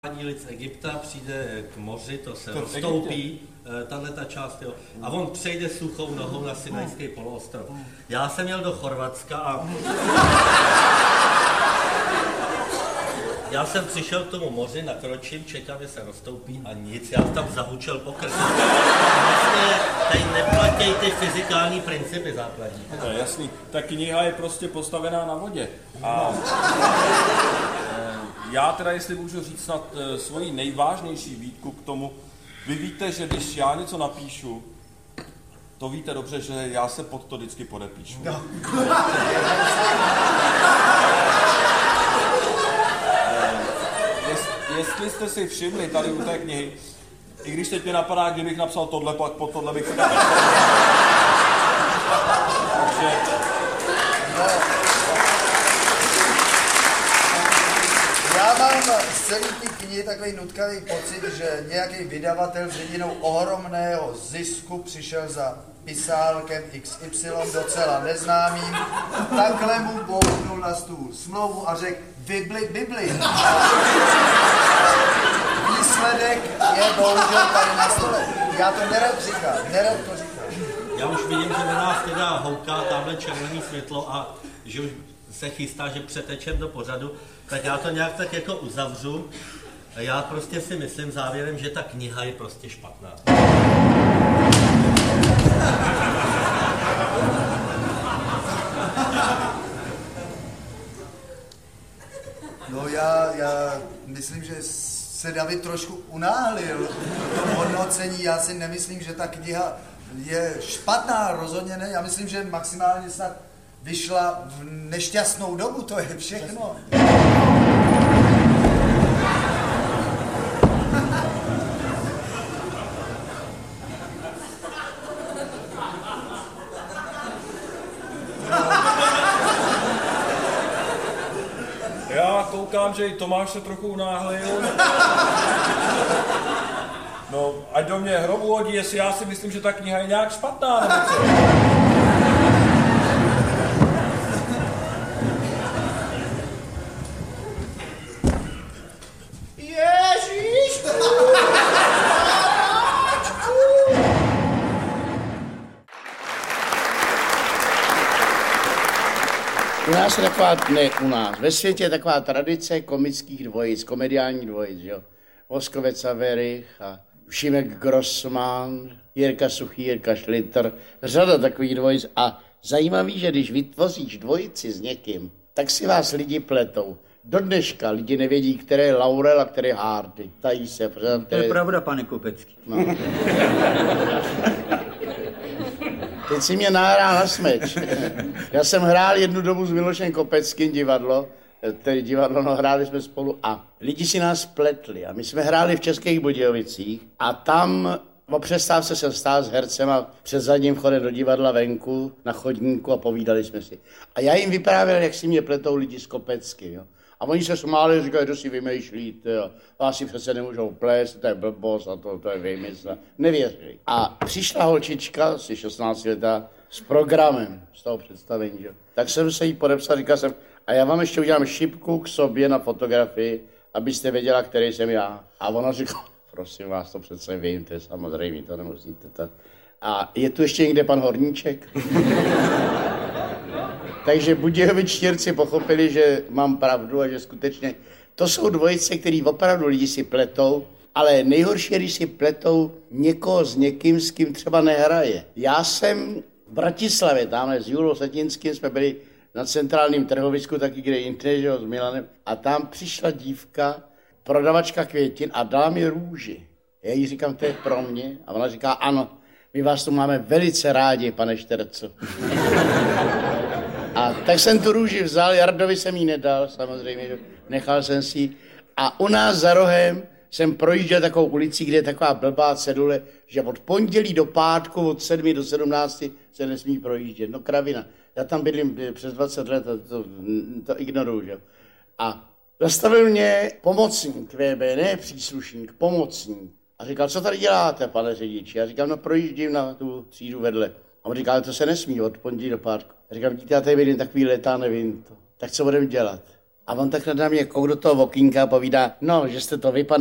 lid z Egypta přijde k moři, to se roztoupí, tato část, jo, a on přejde suchou nohou na Sinajský poloostrov. Já jsem jel do Chorvatska a já jsem přišel k tomu moři, nakročím, čekám, že se roztoupí a nic, já tam zahučel pokrk. Vlastně tady neplatí ty fyzikální principy základní. To je jasný, ta kniha je prostě postavená na vodě. A já teda, jestli můžu říct snad svoji nejvážnější výtku k tomu, vy víte, že když já něco napíšu, to víte dobře, že já se pod to vždycky podepíšu. No. Jestli jste si všimli tady u té knihy, i když teď mi napadá, kdybych napsal tohle, pak pod tohle bych se dal. Takže... Já mám z celé té knihy takový nutkavý pocit, že nějaký vydavatel s vidinou ohromného zisku přišel za pisálkem XY docela neznámým, takhle mu bouchnul na stůl smlouvu a řekl Bibli. Výsledek je bohužel tady na stole. Já to nerad to říkám. Já už vidím, že na nás teda houká tamhle červený světlo a že už se chystá, že přetečem do pořadu, tak já to nějak tak jako uzavřu. Já prostě si myslím závěrem, že ta kniha je prostě špatná. No já myslím, že se David trošku unáhlil v tom hodnocení. Já si nemyslím, že ta kniha je špatná, rozhodně ne. Já myslím, že maximálně snad vyšla v nešťastnou dobu, to je všechno. Já koukám, že i Tomáš se trochu unáhlil. No, ať do mě hrobu hodí, jestli já si myslím, že ta kniha je nějak špatná, nebo co? U nás je taková, ne u nás, ve světě je taková tradice komických dvojic, komediálních dvojic, jo. Voskovec a Werich a Šimek Grossman, Jirka Suchý, Jirka Šlitr, řada takových dvojic. A zajímavý, že když vytvoříš dvojici s někým, tak si vás lidi pletou. Do dneška lidi nevědí, který je Laurel a který je Hardy. Tají se. Který... To je pravda, pane Kopecký. No. Teď si mě nahrál na smeč. Já jsem hrál jednu dobu s Milošem Kopeckým divadlo, hráli jsme spolu a lidi si nás pletli. A my jsme hráli v Českých Budějovicích a tam o přestávce jsem stál s hercema před zadním vchodem do divadla venku na chodníku a povídali jsme si. A já jim vyprávěl, jak si mě pletou lidi s Kopeckým. Jo. A oni se smáli a říkali, kdo si vymýšlíte, vás si přece nemůžou plést, to je blbost a to je vymysl. Nevěřili. A přišla holčička, asi 16 letá, s programem z toho představení. Jo. Tak jsem se jí podepsal, říkal jsem, a já vám ještě udělám šipku k sobě na fotografii, abyste věděla, který jsem já. A ona říkala, prosím vás, to přece vím, to je samozřejmě, to nemusíte. To. A je tu ještě někde pan Horníček? Takže Budějovičtěrci pochopili, že mám pravdu a že skutečně to jsou dvojice, který opravdu lidi si pletou, ale nejhorší je, když si pletou někoho s někým, s kým třeba nehraje. Já jsem v Bratislavě, tamhle s Julou Setinským jsme byli na centrálním trhovisku, taky kde jinde, že s Milanem, a tam přišla dívka, prodavačka květin a dala mi růži. Já jí říkám, to je pro mě, a ona říká, ano, my vás tu máme velice rádi, pane Šterco. A tak jsem tu růži vzal, Jardovi jsem jí nedal, samozřejmě, nechal jsem si ji. A u nás za rohem jsem projížděl takovou ulicí, kde je taková blbá cedule, že od pondělí do pátku od 7 do 17 se nesmí projíždět. No kravina. Já tam bydlím přes 20 let a to ignoruju, že? A zastavil mě pomocník VB, ne příslušník, pomocník. A říkal, co tady děláte, pane řidiči? Já říkám, no projíždím na tu třídu vedle. A on říkal, to se nesmí od pondělí do pátku. Já říkám, vidíte, já tady vidím takový letá, nevím to. Tak co budeme dělat? A on tak na mě kouk do toho okýnka a povídá, no, že jste to vy, pan